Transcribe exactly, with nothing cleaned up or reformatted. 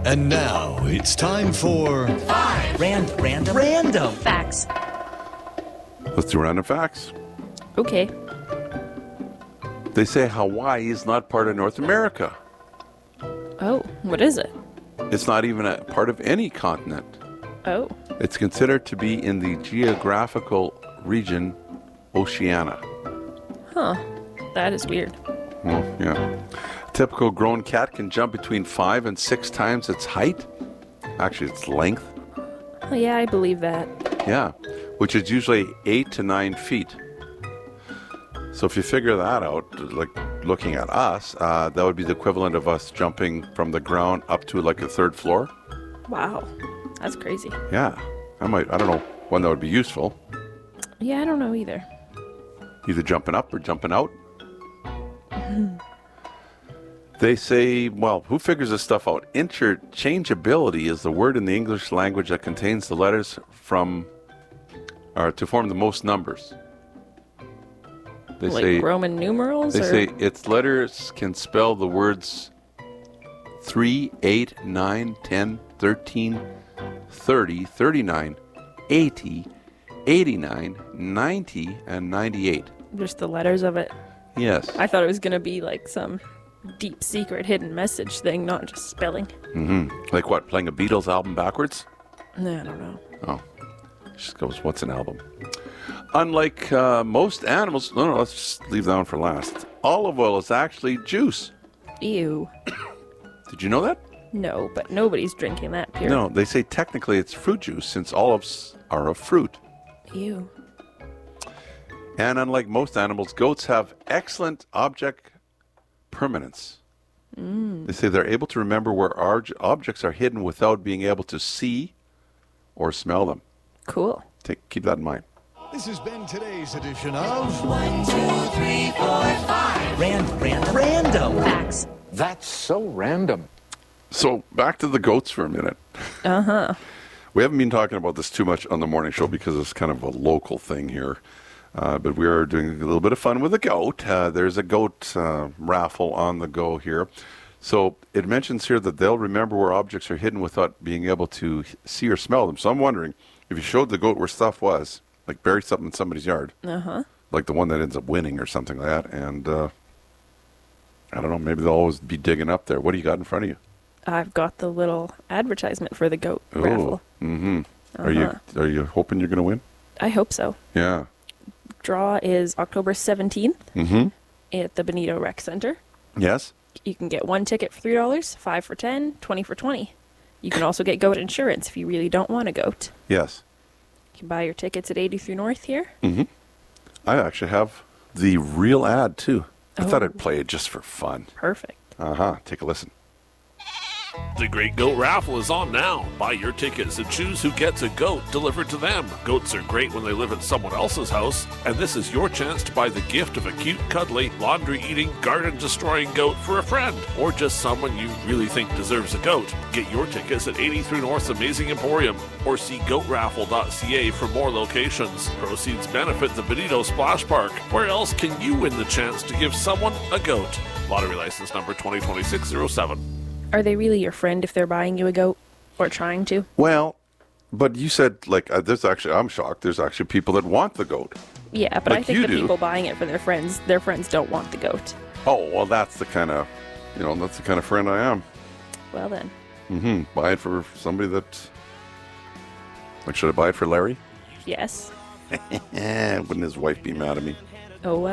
And now it's time for Five Rand- Random Random Facts. Let's do random facts. Okay. They say Hawaii is not part of North America. Oh, what is it? It's not even a part of any continent. Oh. It's considered to be in the geographical region Oceania. Huh. That is weird. Well, yeah. A typical grown cat can jump between five and six times its height. Actually, its length. Oh, yeah, I believe that. Yeah, which is usually eight to nine feet. So if you figure that out, like looking at us, uh, that would be the equivalent of us jumping from the ground up to like a third floor. Wow. That's crazy. Yeah, I might. I don't know when that would be useful. Yeah, I don't know either. Either jumping up or jumping out. They say, well, who figures this stuff out? Interchangeability is the word in the English language that contains the letters from, or to form the most numbers. They like say Roman numerals? They or? say its letters can spell the words three, eight, nine, ten, thirteen, thirty, thirty-nine, eighty, eighty-nine, ninety, and ninety-eight. Just the letters of it. Yes. I thought it was going to be like some deep secret hidden message thing, not just spelling. Mm-hmm. Like what, playing a Beatles album backwards? No, I don't know. Oh. Just goes, what's an album? Unlike uh, most animals, no, no, let's just leave that one for last. Olive oil is actually juice. Ew. Did you know that? No, but nobody's drinking that pure. No, they say technically it's fruit juice since olives are a fruit. Ew. And unlike most animals, goats have excellent object permanence. Mm. They say they're able to remember where arg- objects are hidden without being able to see or smell them. Cool. Take, keep that in mind. This has been today's edition of One, two, three, four, five Rand- Random Random Facts. That's so random. So back to the goats for a minute. Uh-huh. We haven't been talking about this too much on the morning show because it's kind of a local thing here. Uh, but we are doing a little bit of fun with a goat. Uh, there's a goat uh, raffle on the go here. So it mentions here that they'll remember where objects are hidden without being able to see or smell them. So I'm wondering, if you showed the goat where stuff was, like bury something in somebody's yard, Uh-huh. like the one that ends up winning or something like that, and uh, I don't know, maybe they'll always be digging up there. What do you got in front of you? I've got the little advertisement for the goat raffle. Mm-hmm. Uh-huh. Are you are you hoping you're going to win? I hope so. Yeah. Draw is October seventeenth Mm-hmm. at the Benito Rec Center. Yes. You can get one ticket for three dollars, five for ten, twenty for twenty. You can also get goat insurance if you really don't want a goat. Yes. You can buy your tickets at eighty-three North here. Mm-hmm. I actually have the real ad, too. I Oh. thought I'd play it just for fun. Perfect. Uh-huh. Take a listen. The Great Goat Raffle is on now. Buy your tickets and choose who gets a goat delivered to them. Goats are great when they live at someone else's house, and this is your chance to buy the gift of a cute, cuddly, laundry-eating, garden-destroying goat for a friend, or just someone you really think deserves a goat. Get your tickets at eighty-three North's Amazing Emporium, or see goat raffle dot c a for more locations. Proceeds benefit the Benito Splash Park. Where else can you win the chance to give someone a goat? Lottery license number twenty twenty-six oh seven. Are they really your friend if they're buying you a goat? Or trying to? Well, but you said, like, uh, there's actually, I'm shocked, there's actually people that want the goat. Yeah, but I Like think you the do. people buying it for their friends, their friends don't want the goat. Oh, well, that's the kind of, you know, that's the kind of friend I am. Well then. Mm-hmm. Buy it for somebody that, like, should I buy it for Larry? Yes. Eh, wouldn't his wife be mad at me? Oh well.